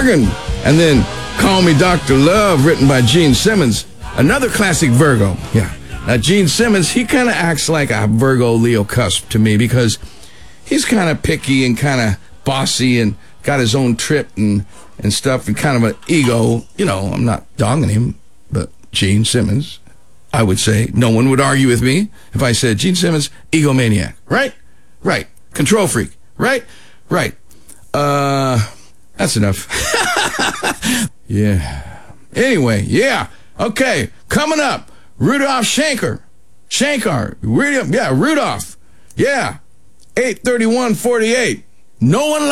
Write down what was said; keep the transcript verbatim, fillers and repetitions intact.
bargain. And then Call Me Doctor Love, written by Gene Simmons, another classic Virgo. Yeah. Now, Gene Simmons, he kind of acts like a Virgo-Leo cusp to me because he's kind of picky and kind of bossy and got his own trip and, and stuff and kind of an ego. You know, I'm not dogging him, but Gene Simmons, I would say, no one would argue with me if I said Gene Simmons, egomaniac. Right? Right. Control freak. Right? Right. Uh, that's enough. Yeah. Anyway, yeah. Okay. Coming up, Rudolph Schenker. Shankar. Rudolph, yeah, Rudolph. Yeah. eight thirty-one forty-eight. No one